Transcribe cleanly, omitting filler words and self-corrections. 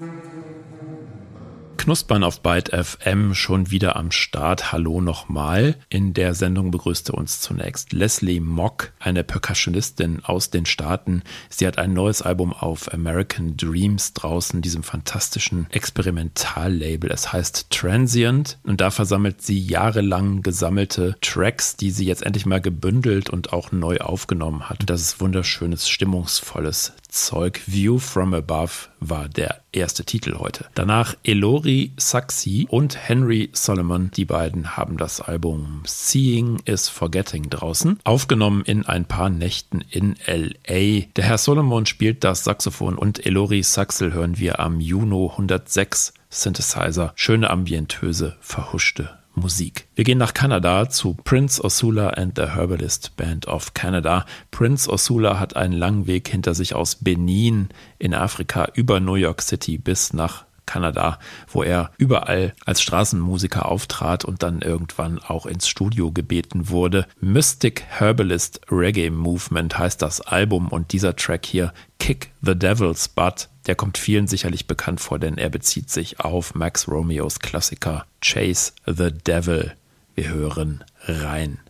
Knuspern auf Byte FM schon wieder am Start. Hallo nochmal. In der Sendung begrüßte uns zunächst Leslie Mock, eine Percussionistin aus den Staaten. Sie hat ein neues Album auf American Dreams draußen, diesem fantastischen Experimentallabel. Es heißt Transient und da versammelt sie jahrelang gesammelte Tracks, die sie jetzt endlich mal gebündelt und auch neu aufgenommen hat. Das ist wunderschönes, stimmungsvolles Zeug. View from Above war der erste Titel heute. Danach Elori Saxi und Henry Solomon. Die beiden haben das Album Seeing is Forgetting draußen, aufgenommen in ein paar Nächten in L.A. Der Herr Solomon spielt das Saxophon und Elori Saxel hören wir am Juno 106 Synthesizer. Schöne ambientöse, verhuschte Musik. Wir gehen nach Kanada zu Prince Osula and the Herbalist Band of Canada. Prince Osula hat einen langen Weg hinter sich aus Benin in Afrika über New York City bis nach Kanada, wo er überall als Straßenmusiker auftrat und dann irgendwann auch ins Studio gebeten wurde. Mystic Herbalist Reggae Movement heißt das Album und dieser Track hier, Kick the Devil's Butt, der kommt vielen sicherlich bekannt vor, denn er bezieht sich auf Max Romeos Klassiker Chase the Devil. Wir hören rein.